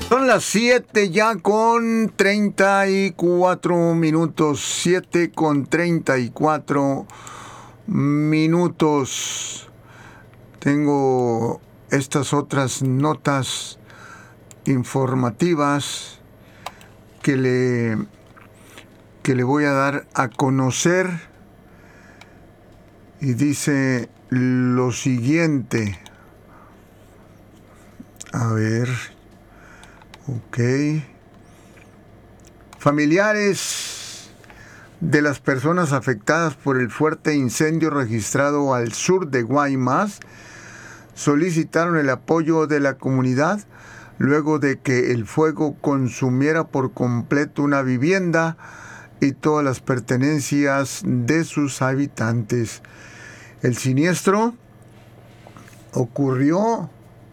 Son las 7 ya con 34 minutos. 7 con 34 minutos. Tengo estas otras notas informativas que le voy a dar a conocer. Y dice lo siguiente. A ver. Ok. Familiares de las personas afectadas por el fuerte incendio registrado al sur de Guaymas solicitaron el apoyo de la comunidad luego de que el fuego consumiera por completo una vivienda y todas las pertenencias de sus habitantes. El siniestro ocurrió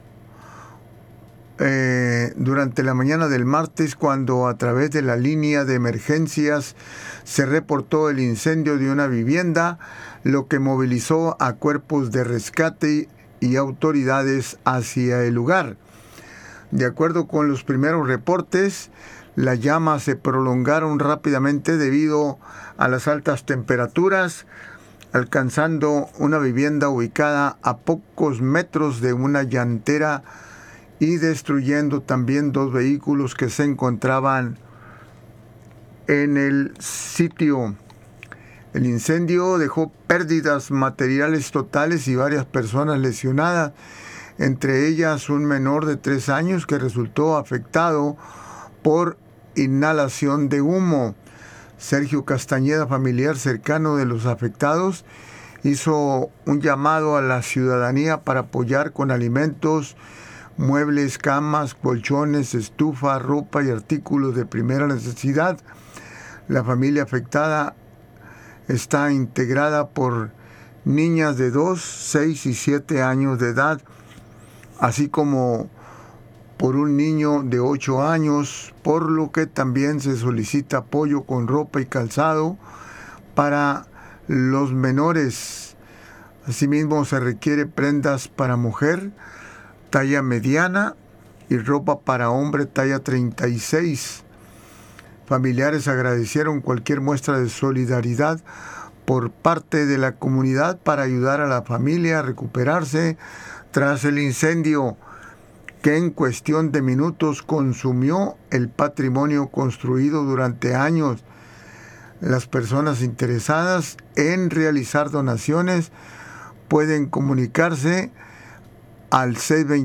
durante la mañana del martes, cuando a través de la línea de emergencias se reportó el incendio de una vivienda, lo que movilizó a cuerpos de rescate y autoridades hacia el lugar. De acuerdo con los primeros reportes, las llamas se prolongaron rápidamente debido a las altas temperaturas, alcanzando una vivienda ubicada a pocos metros de una llantera y destruyendo también 2 vehículos que se encontraban en el sitio. El incendio dejó pérdidas materiales totales y varias personas lesionadas, entre ellas un menor de 3 años que resultó afectado por inhalación de humo. Sergio Castañeda, familiar cercano de los afectados, hizo un llamado a la ciudadanía para apoyar con alimentos, muebles, camas, colchones, estufa, ropa y artículos de primera necesidad. La familia afectada está integrada por niñas de 2, 6 y 7 años de edad, así como por un niño de 8 años, por lo que también se solicita apoyo con ropa y calzado para los menores. Asimismo, se requiere prendas para mujer, talla mediana, y ropa para hombre, talla 36. Familiares agradecieron cualquier muestra de solidaridad por parte de la comunidad para ayudar a la familia a recuperarse tras el incendio, que en cuestión de minutos consumió el patrimonio construido durante años. Las personas interesadas en realizar donaciones pueden comunicarse al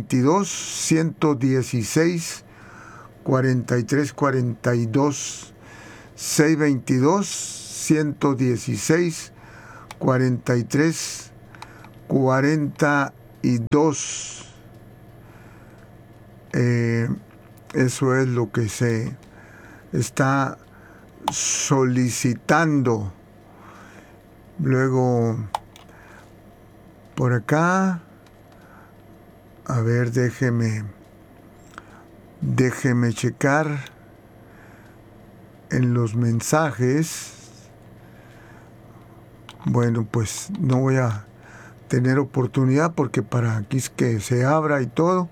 622-116-4342, 622-116-4342. Eso es lo que se está solicitando. Luego, por acá, a ver, déjeme checar en los mensajes. Bueno, pues no voy a tener oportunidad porque para aquí es que se abra y todo,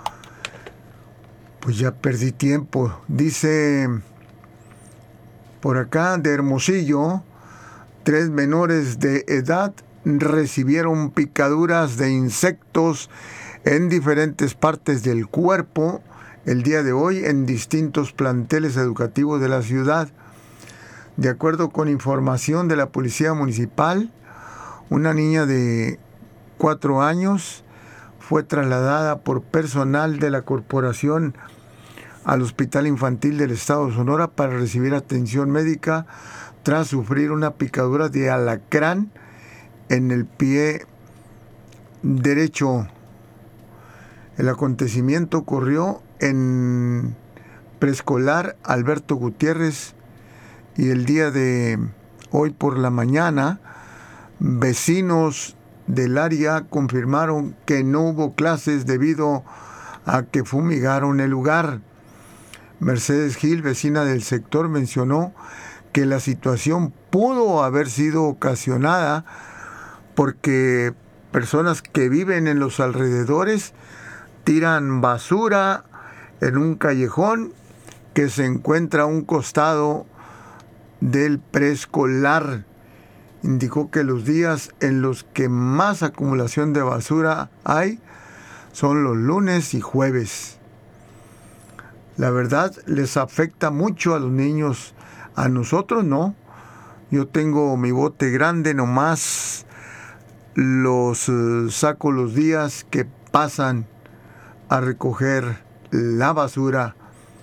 pues ya perdí tiempo. Dice por acá, de Hermosillo, 3 menores de edad recibieron picaduras de insectos en diferentes partes del cuerpo el día de hoy en distintos planteles educativos de la ciudad. De acuerdo con información de la Policía Municipal, una niña de 4 años fue trasladada por personal de la corporación al Hospital Infantil del Estado de Sonora para recibir atención médica tras sufrir una picadura de alacrán en el pie derecho. El acontecimiento ocurrió en preescolar Alberto Gutiérrez y el día de hoy por la mañana, vecinos del área confirmaron que no hubo clases debido a que fumigaron el lugar. Mercedes Gil, vecina del sector, mencionó que la situación pudo haber sido ocasionada porque personas que viven en los alrededores tiran basura en un callejón que se encuentra a un costado del preescolar. Indicó que los días en los que más acumulación de basura hay son los lunes y jueves. La verdad, les afecta mucho a los niños. A nosotros no. Yo tengo mi bote grande, nomás los saco los días que pasan a recoger la basura.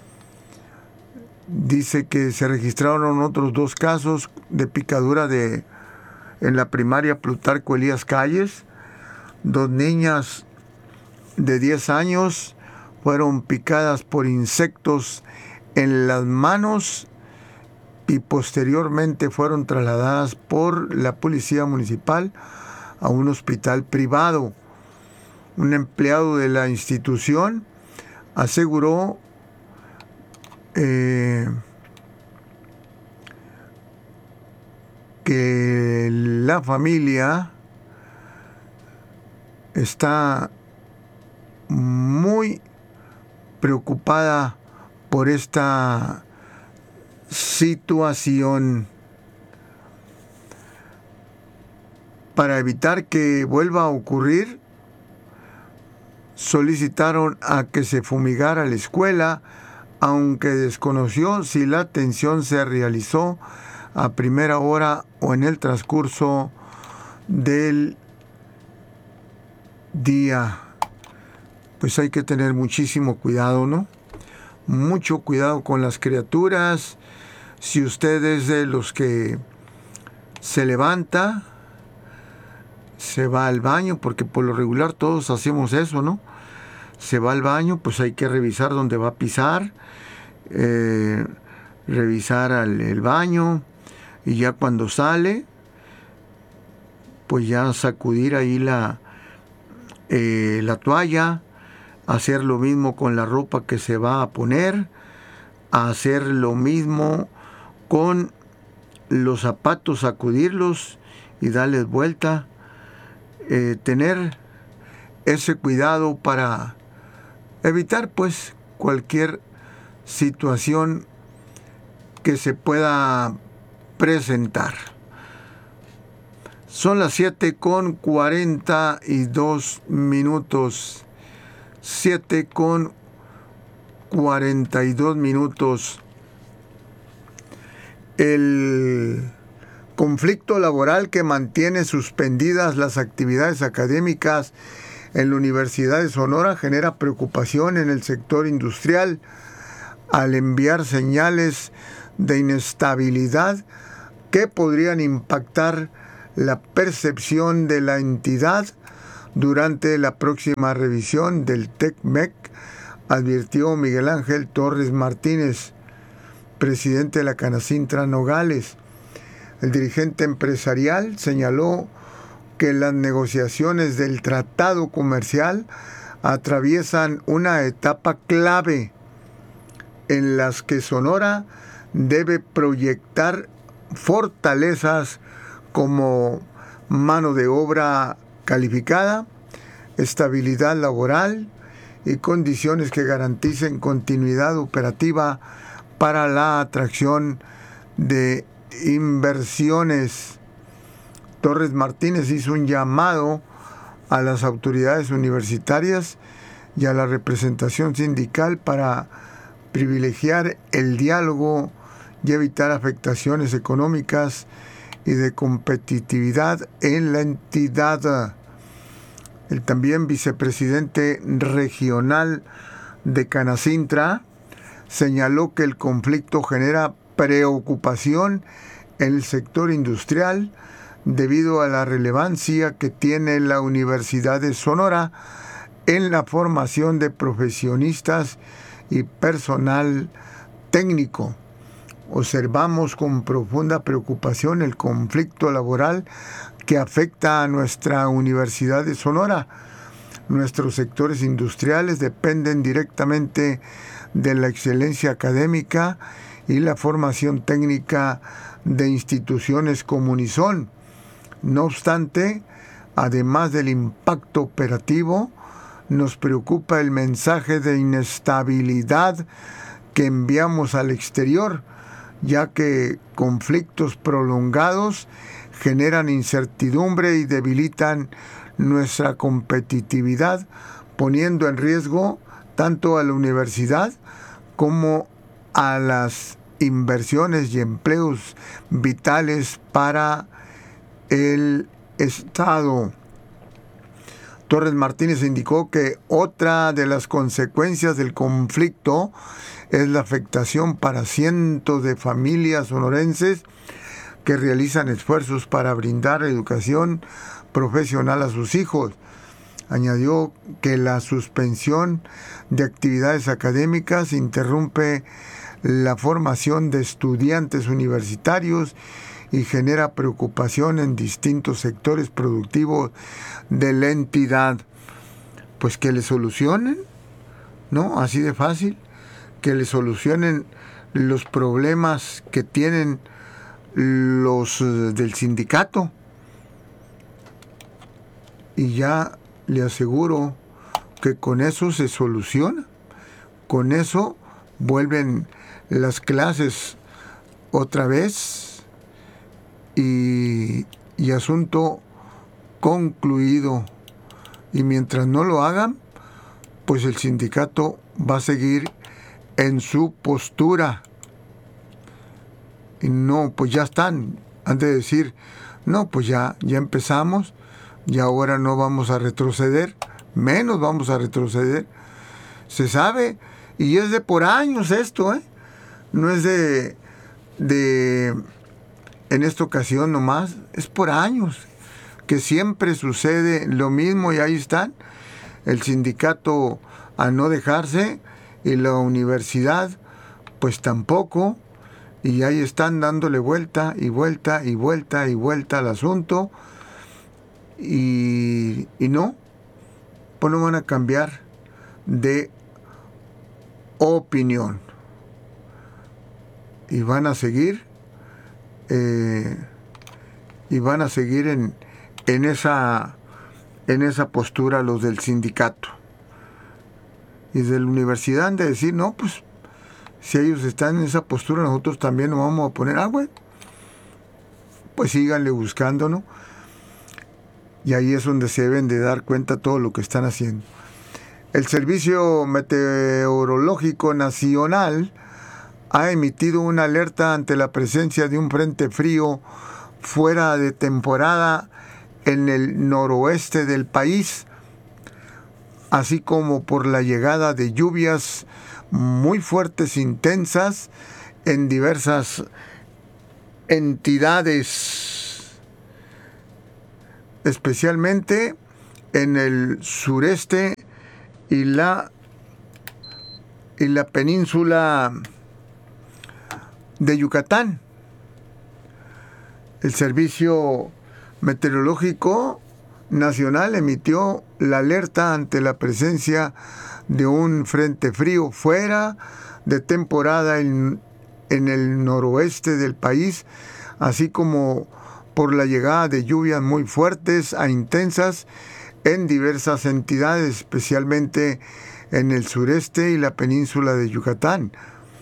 Dice que se registraron otros 2 casos de picadura en la primaria Plutarco Elías Calles. 2 niñas de 10 años fueron picadas por insectos en las manos y posteriormente fueron trasladadas por la policía municipal a un hospital privado. Un empleado de la institución aseguró que la familia está muy preocupada por esta situación. Para evitar que vuelva a ocurrir, solicitaron a que se fumigara la escuela, aunque desconoció si la atención se realizó a primera hora o en el transcurso del día. Pues hay que tener muchísimo cuidado, ¿no? Mucho cuidado con las criaturas. Si usted es de los que se levanta, se va al baño, porque por lo regular todos hacemos eso, ¿no? Se va al baño, pues hay que revisar dónde va a pisar, revisar el baño, y ya cuando sale, pues ya sacudir ahí la toalla, hacer lo mismo con la ropa que se va a poner, hacer lo mismo con los zapatos, sacudirlos y darles vuelta, tener ese cuidado para evitar pues cualquier situación que se pueda presentar. Son las 7:42 minutos. 7:42 minutos. El conflicto laboral que mantiene suspendidas las actividades académicas en la Universidad de Sonora genera preocupación en el sector industrial al enviar señales de inestabilidad que podrían impactar la percepción de la entidad durante la próxima revisión del TECMEC, advirtió Miguel Ángel Torres Martínez, presidente de la Canacintra Nogales. El dirigente empresarial señaló que las negociaciones del tratado comercial atraviesan una etapa clave en las que Sonora debe proyectar fortalezas como mano de obra calificada, estabilidad laboral y condiciones que garanticen continuidad operativa para la atracción de inversiones. Torres Martínez hizo un llamado a las autoridades universitarias y a la representación sindical para privilegiar el diálogo y evitar afectaciones económicas y de competitividad en la entidad. El también vicepresidente regional de Canacintra señaló que el conflicto genera preocupación en el sector industrial debido a la relevancia que tiene la Universidad de Sonora en la formación de profesionistas y personal técnico. Observamos con profunda preocupación el conflicto laboral que afecta a nuestra Universidad de Sonora. Nuestros sectores industriales dependen directamente de la excelencia académica y la formación técnica de instituciones como Unison. No obstante, además del impacto operativo, nos preocupa el mensaje de inestabilidad que enviamos al exterior, ya que conflictos prolongados generan incertidumbre y debilitan nuestra competitividad, poniendo en riesgo tanto a la universidad como a las inversiones y empleos vitales para el Estado. Torres Martínez indicó que otra de las consecuencias del conflicto es la afectación para cientos de familias sonorenses que realizan esfuerzos para brindar educación profesional a sus hijos. Añadió que la suspensión de actividades académicas interrumpe la formación de estudiantes universitarios y genera preocupación en distintos sectores productivos de la entidad. Pues que le solucionen, ¿no? Así de fácil, que le solucionen los problemas que tienen los del sindicato. Y ya le aseguro que con eso se soluciona. Con eso vuelven las clases otra vez y asunto concluido. Y mientras no lo hagan, pues el sindicato va a seguir en su postura. Y no, pues ya están. Han de decir, no, pues ya empezamos y ahora no vamos a retroceder, menos vamos a retroceder. Se sabe, y es de por años esto, no es de en esta ocasión nomás, es por años, que siempre sucede lo mismo y ahí están, el sindicato a no dejarse y la universidad pues tampoco, y ahí están dándole vuelta y vuelta y vuelta y vuelta al asunto, y no, pues no van a cambiar de opinión y van a seguir en esa postura los del sindicato. Y de la universidad han de decir, no, pues si ellos están en esa postura, nosotros también nos vamos a poner, güey, pues síganle buscando, ¿no? Y ahí es donde se deben de dar cuenta todo lo que están haciendo. El Servicio Meteorológico Nacional ha emitido una alerta ante la presencia de un frente frío fuera de temporada en el noroeste del país, así como por la llegada de lluvias muy fuertes e intensas en diversas entidades, especialmente en el sureste y la península de Yucatán. El Servicio Meteorológico Nacional emitió la alerta ante la presencia de un frente frío fuera de temporada en el noroeste del país, así como por la llegada de lluvias muy fuertes e intensas en diversas entidades, especialmente en el sureste y la península de Yucatán.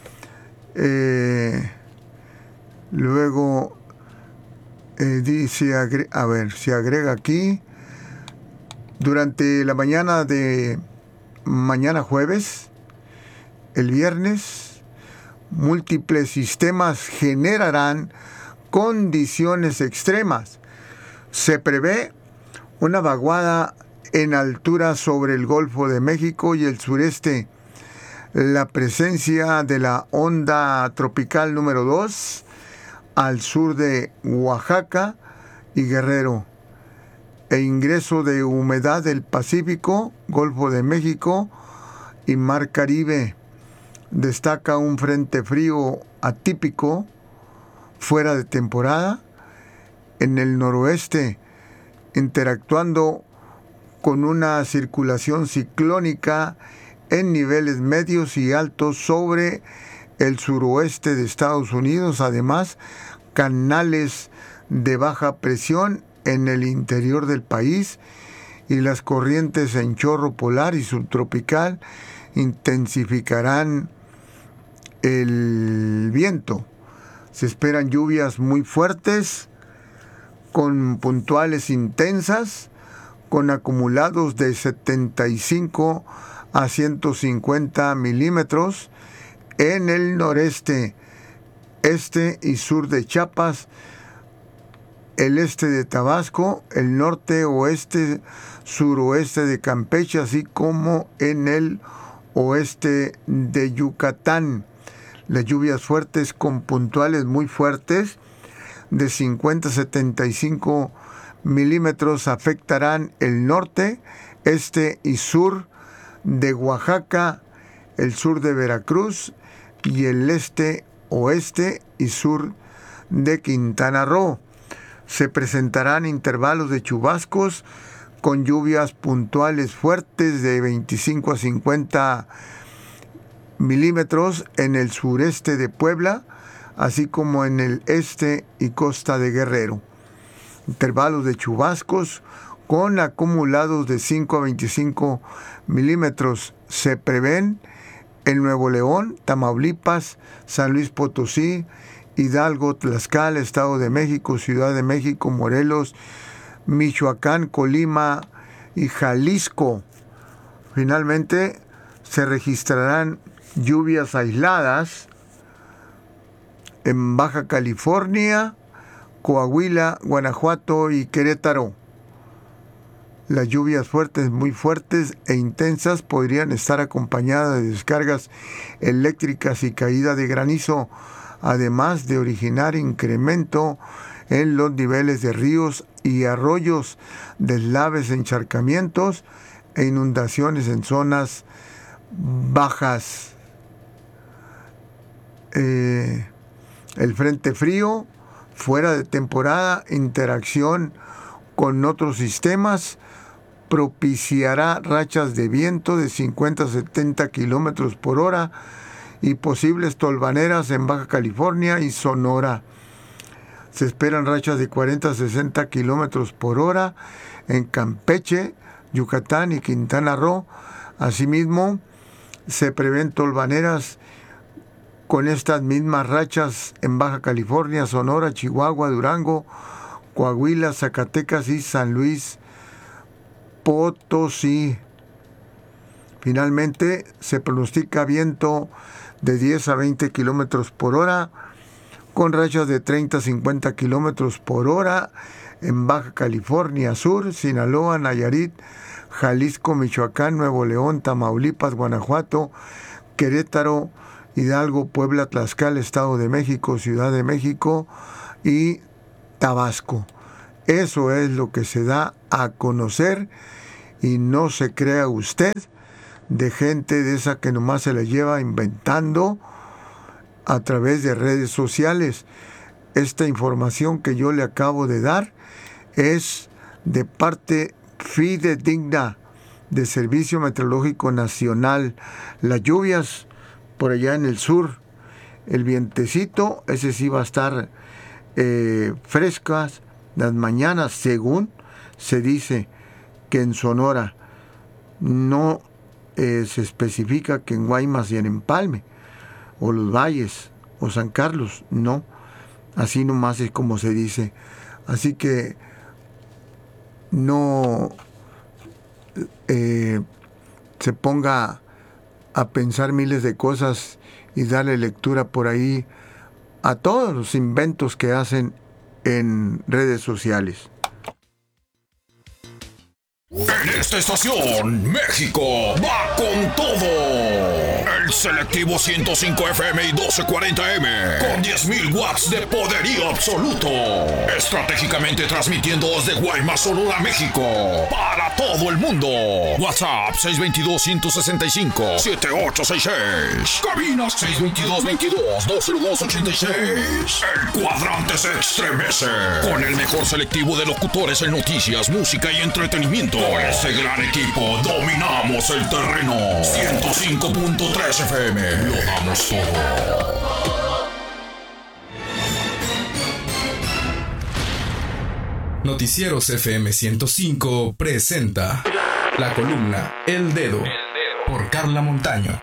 Luego dice, se agrega aquí, durante la mañana de mañana jueves, el viernes, múltiples sistemas generarán condiciones extremas. Se prevé una vaguada en altura sobre el Golfo de México y el sureste, la presencia de la onda tropical número 2 al sur de Oaxaca y Guerrero, e ingreso de humedad del Pacífico, Golfo de México y Mar Caribe. Destaca un frente frío atípico fuera de temporada en el noroeste, interactuando con una circulación ciclónica en niveles medios y altos sobre el suroeste de Estados Unidos. Además, canales de baja presión en el interior del país y las corrientes en chorro polar y subtropical intensificarán el viento. Se esperan lluvias muy fuertes, con puntuales intensas, con acumulados de 75 a 150 milímetros en el noreste, este y sur de Chiapas, el este de Tabasco, el norte, oeste, suroeste de Campeche, así como en el oeste de Yucatán. Las lluvias fuertes con puntuales muy fuertes de 50 a 75 milímetros afectarán el norte, este y sur de Oaxaca, el sur de Veracruz y el este, oeste y sur de Quintana Roo. Se presentarán intervalos de chubascos con lluvias puntuales fuertes de 25 a 50 milímetros en el sureste de Puebla, así como en el este y costa de Guerrero. Intervalos de chubascos con acumulados de 5 a 25 milímetros se prevén en Nuevo León, Tamaulipas, San Luis Potosí, Hidalgo, Tlaxcala, Estado de México, Ciudad de México, Morelos, Michoacán, Colima y Jalisco. Finalmente, se registrarán lluvias aisladas en Baja California, Coahuila, Guanajuato y Querétaro. Las lluvias fuertes, muy fuertes e intensas podrían estar acompañadas de descargas eléctricas y caída de granizo, además de originar incremento en los niveles de ríos y arroyos, deslaves, encharcamientos e inundaciones en zonas bajas. El frente frío, fuera de temporada, interacción con otros sistemas, propiciará rachas de viento de 50 a 70 kilómetros por hora y posibles tolvaneras en Baja California y Sonora. Se esperan rachas de 40 a 60 kilómetros por hora en Campeche, Yucatán y Quintana Roo. Asimismo, se prevén tolvaneras con estas mismas rachas en Baja California, Sonora, Chihuahua, Durango, Coahuila, Zacatecas y San Luis Potosí. Finalmente, se pronostica viento de 10 a 20 kilómetros por hora, con rachas de 30 a 50 kilómetros por hora en Baja California Sur, Sinaloa, Nayarit, Jalisco, Michoacán, Nuevo León, Tamaulipas, Guanajuato, Querétaro, Hidalgo, Puebla, Tlaxcala, Estado de México, Ciudad de México y Tabasco. Eso es lo que se da a conocer, y no se crea usted de gente de esa que nomás se la lleva inventando a través de redes sociales. Esta información que yo le acabo de dar es de parte fidedigna del Servicio Meteorológico Nacional. Las lluvias por allá en el sur, el vientecito, ese sí va a estar frescas las mañanas, según se dice que en Sonora. No se especifica que en Guaymas y en Empalme, o Los Valles, o San Carlos, no. Así nomás es como se dice. Así que no se ponga a pensar miles de cosas y darle lectura por ahí a todos los inventos que hacen en redes sociales. En esta estación, México va con todo. El selectivo 105 FM y 1240M con 10.000 watts de poderío absoluto. Estratégicamente transmitiendo desde Guaymas, Sonora, México, para todo el mundo. WhatsApp 622-165-7866. Cabina 622-22-20286. El cuadrante se estremece con el mejor selectivo de locutores en noticias, música y entretenimiento. Con ese gran equipo dominamos el terreno. 105.3 FM. Lo damos todo. Noticieros FM 105 presenta la columna El Dedo por Carla Montaño.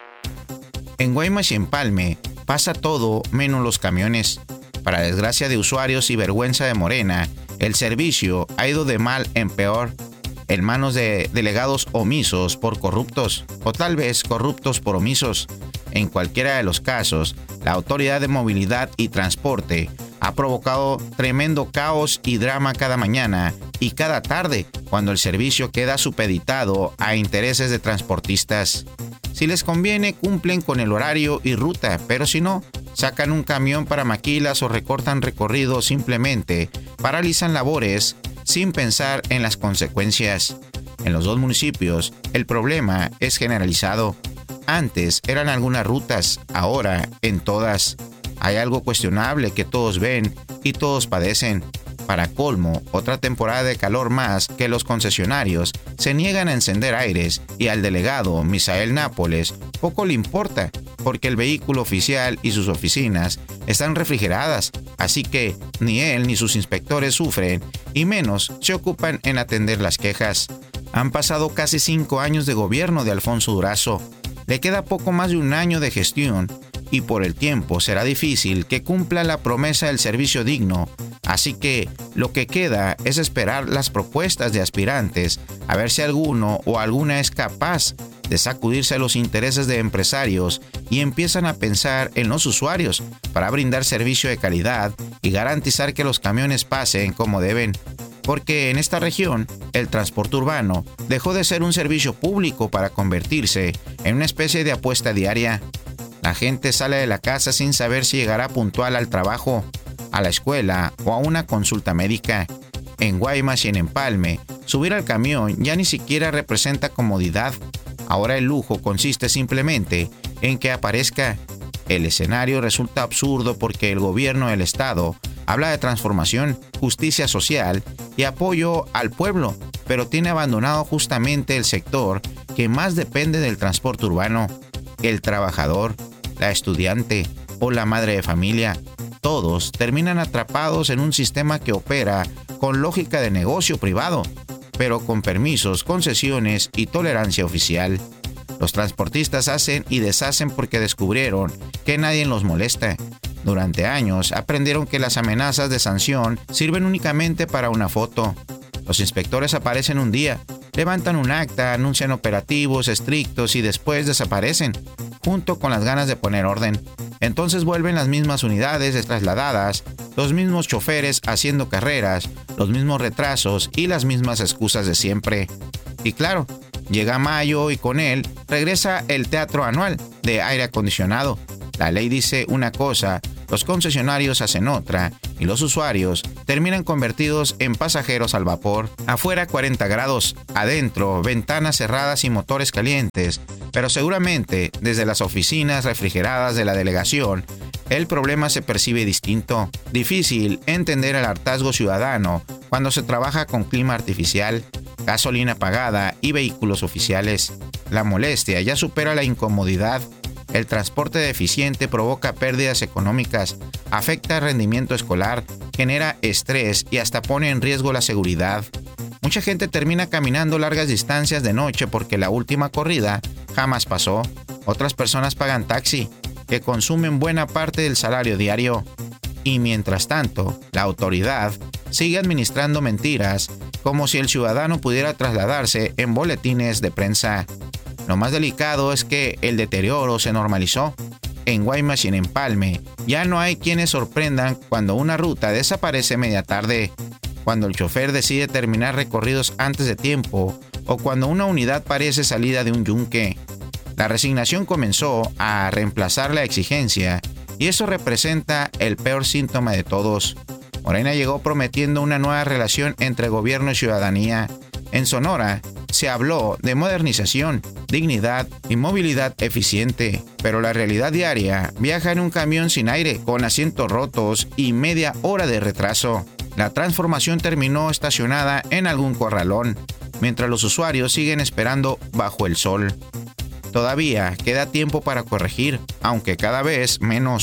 En Guaymas y Empalme pasa todo menos los camiones. Para desgracia de usuarios y vergüenza de Morena, el servicio ha ido de mal en peor, en manos de delegados omisos por corruptos, o tal vez corruptos por omisos. En cualquiera de los casos, la Autoridad de Movilidad y Transporte ha provocado tremendo caos y drama cada mañana y cada tarde, cuando el servicio queda supeditado a intereses de transportistas. Si les conviene, cumplen con el horario y ruta, pero si no, sacan un camión para maquilas o recortan recorridos, simplemente paralizan labores sin pensar en las consecuencias. En los dos municipios, el problema es generalizado. Antes eran algunas rutas, ahora en todas. Hay algo cuestionable que todos ven y todos padecen. Para colmo, otra temporada de calor más que los concesionarios se niegan a encender aires y al delegado Misael Nápoles poco le importa, porque el vehículo oficial y sus oficinas están refrigeradas, así que ni él ni sus inspectores sufren y menos se ocupan en atender las quejas. Han pasado casi 5 años de gobierno de Alfonso Durazo. Le queda poco más de un año de gestión y por el tiempo será difícil que cumpla la promesa del servicio digno, así que lo que queda es esperar las propuestas de aspirantes a ver si alguno o alguna es capaz de sacudirse los intereses de empresarios y empiezan a pensar en los usuarios para brindar servicio de calidad y garantizar que los camiones pasen como deben. Porque en esta región, el transporte urbano dejó de ser un servicio público para convertirse en una especie de apuesta diaria. La gente sale de la casa sin saber si llegará puntual al trabajo, a la escuela o a una consulta médica. En Guaymas y en Empalme, subir al camión ya ni siquiera representa comodidad. Ahora el lujo consiste simplemente en que aparezca. El escenario resulta absurdo porque el gobierno del estado habla de transformación, justicia social y apoyo al pueblo, pero tiene abandonado justamente el sector que más depende del transporte urbano: el trabajador, la estudiante o la madre de familia. Todos terminan atrapados en un sistema que opera con lógica de negocio privado, pero con permisos, concesiones y tolerancia oficial. Los transportistas hacen y deshacen porque descubrieron que nadie los molesta. Durante años aprendieron que las amenazas de sanción sirven únicamente para una foto. Los inspectores aparecen un día, levantan un acta, anuncian operativos estrictos y después desaparecen, junto con las ganas de poner orden. Entonces vuelven las mismas unidades trasladadas, los mismos choferes haciendo carreras, los mismos retrasos y las mismas excusas de siempre. Y claro, llega mayo y con él regresa el teatro anual de aire acondicionado. La ley dice una cosa, los concesionarios hacen otra y los usuarios terminan convertidos en pasajeros al vapor. Afuera 40 grados, adentro ventanas cerradas y motores calientes, pero seguramente desde las oficinas refrigeradas de la delegación el problema se percibe distinto. Difícil entender el hartazgo ciudadano cuando se trabaja con clima artificial, gasolina pagada y vehículos oficiales. La molestia ya supera la incomodidad. El transporte deficiente provoca pérdidas económicas, afecta el rendimiento escolar, genera estrés y hasta pone en riesgo la seguridad. Mucha gente termina caminando largas distancias de noche porque la última corrida jamás pasó. Otras personas pagan taxi, que consumen buena parte del salario diario. Y mientras tanto, la autoridad sigue administrando mentiras, como si el ciudadano pudiera trasladarse en boletines de prensa. Lo más delicado es que el deterioro se normalizó. En Guaymas y en Empalme ya no hay quienes sorprendan cuando una ruta desaparece media tarde, cuando el chofer decide terminar recorridos antes de tiempo o cuando una unidad parece salida de un yunque. La resignación comenzó a reemplazar la exigencia y eso representa el peor síntoma de todos. Morena llegó prometiendo una nueva relación entre gobierno y ciudadanía. En Sonora se habló de modernización, dignidad y movilidad eficiente, pero la realidad diaria viaja en un camión sin aire, con asientos rotos y media hora de retraso. La transformación terminó estacionada en algún corralón, mientras los usuarios siguen esperando bajo el sol. Todavía queda tiempo para corregir, aunque cada vez menos.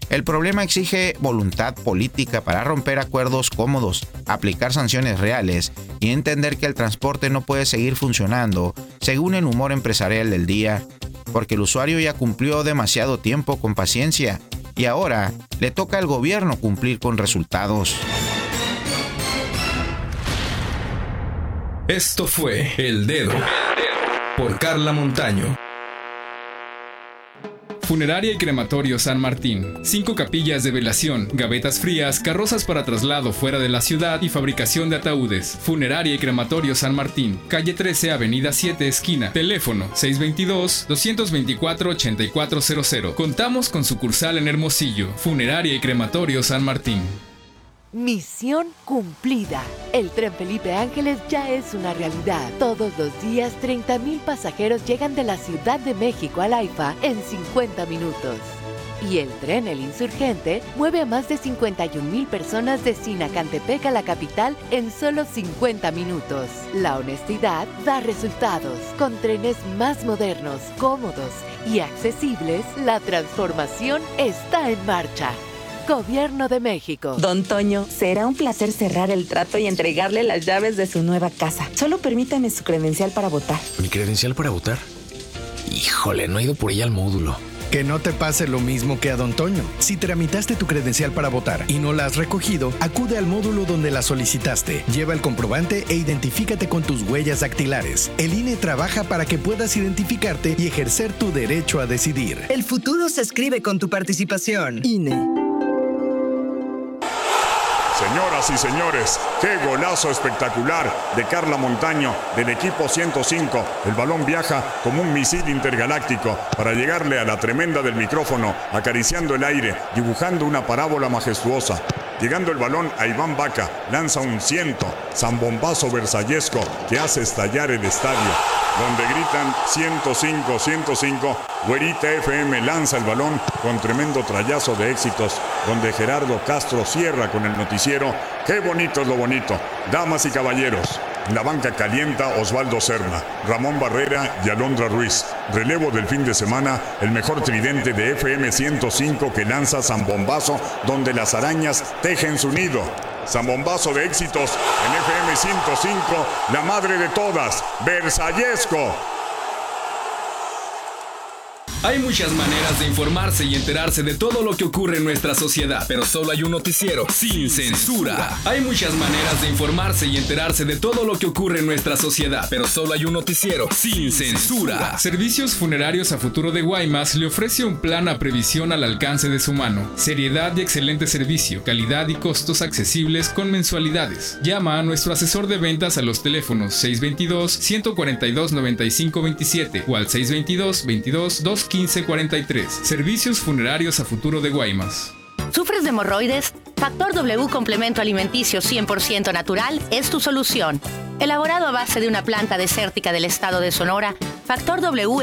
El problema exige voluntad política para romper acuerdos cómodos, aplicar sanciones reales y entender que el transporte no puede seguir funcionando según el humor empresarial del día, porque el usuario ya cumplió demasiado tiempo con paciencia y ahora le toca al gobierno cumplir con resultados. Esto fue El Dedo por Carla Montaño. Funeraria y Crematorio San Martín. 5 capillas de velación, gavetas frías, carrozas para traslado fuera de la ciudad y fabricación de ataúdes. Funeraria y Crematorio San Martín. Calle 13, Avenida 7, esquina. Teléfono 622-224-8400. Contamos con sucursal en Hermosillo. Funeraria y Crematorio San Martín. Misión cumplida. El tren Felipe Ángeles ya es una realidad. Todos los días 30,000 pasajeros llegan de la Ciudad de México al AIFA en 50 minutos. Y el tren El Insurgente mueve a más de 51,000 personas de Sinacantepec a la capital en solo 50 minutos. La honestidad da resultados. Con trenes más modernos, cómodos y accesibles, la transformación está en marcha. Gobierno de México. Don Toño, será un placer cerrar el trato y entregarle las llaves de su nueva casa. Solo permítame su credencial para votar. ¿Mi credencial para votar? Híjole, no he ido por ella al módulo. Que no te pase lo mismo que a Don Toño. Si tramitaste tu credencial para votar y no la has recogido, acude al módulo donde la solicitaste. Lleva el comprobante e identifícate con tus huellas dactilares. El INE trabaja para que puedas identificarte y ejercer tu derecho a decidir. El futuro se escribe con tu participación. INE. Señoras y señores, qué golazo espectacular de Carla Montaño del equipo 105. El balón viaja como un misil intergaláctico para llegarle a la tremenda del micrófono, acariciando el aire, dibujando una parábola majestuosa. Llegando el balón a Iván Vaca, lanza un zambombazo versallesco que hace estallar el estadio, donde gritan 105, 105. Güerita FM lanza el balón con tremendo trayazo de éxitos, donde Gerardo Castro cierra con el noticiero. ¡Qué bonito es lo bonito! Damas y caballeros, la banca calienta Osvaldo Serna, Ramón Barrera y Alondra Ruiz. Relevo del fin de semana, el mejor tridente de FM 105 que lanza Zambombazo, donde las arañas tejen su nido. Zambombazo de éxitos en FM 105, la madre de todas, versallesco. Hay muchas maneras de informarse y enterarse de todo lo que ocurre en nuestra sociedad, pero solo hay un noticiero sin censura. Hay muchas maneras de informarse y enterarse de todo lo que ocurre en nuestra sociedad, pero solo hay un noticiero sin censura. Servicios Funerarios a Futuro de Guaymas le ofrece un plan a previsión al alcance de su mano. Seriedad y excelente servicio, calidad y costos accesibles con mensualidades. Llama a nuestro asesor de ventas a los teléfonos 622-142-9527 o al 622-22-215-43. Servicios Funerarios a Futuro de Guaymas. ¿Sufres de hemorroides? Factor W Complemento Alimenticio 100% natural es tu solución. Elaborado a base de una planta desértica del estado de Sonora, Factor W